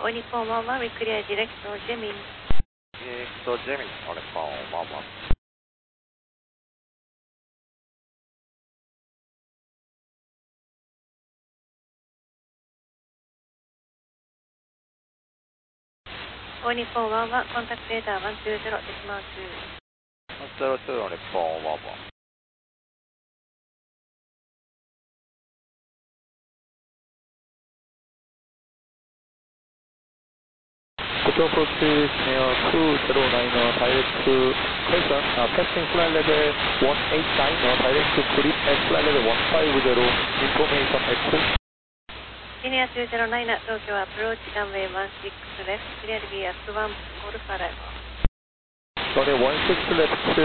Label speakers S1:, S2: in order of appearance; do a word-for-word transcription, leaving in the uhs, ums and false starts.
S1: お日本ワンワン、ウィクリアディレクトジェミン。
S2: ディレクトジェミン、お日本ワンワン。
S1: お日本ワンワン、コンタクトレーダーワンツーゼロ、デシマルツー。
S2: ワンゼロツー、お日本ワンワン。
S3: Hotel approaches near two zero nine, uh, direct to Quezon, uh, passing flight level one eight nine, uh, direct to Kurit at flight level one five zero, information at two.
S1: シニアツーゼロナイン、東京アプローチランウェイワンシックスレフト、クリアルビーアップワン、ゴルファライバー。
S3: Runway one six left.